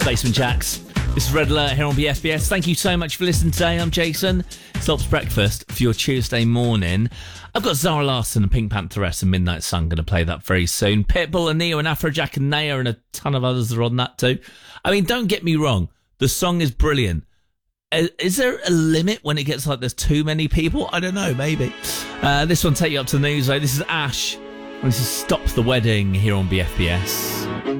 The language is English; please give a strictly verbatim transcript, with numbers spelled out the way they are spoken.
Basement Jacks. This is Red Alert here on B F B S. Thank you so much for listening today. I'm Jason. Stops breakfast for your Tuesday morning. I've got Zara Larsson and Pink Pantheress and Midnight Sun going to play that very soon. Pitbull and Neo and Afrojack and Naya and a ton of others are on that too. I mean, don't get me wrong. The song is brilliant. Is there a limit when it gets like there's too many people? I don't know, maybe. Uh, this one take you up to the news though. This is Ash. And this is Stop the Wedding here on B F B S.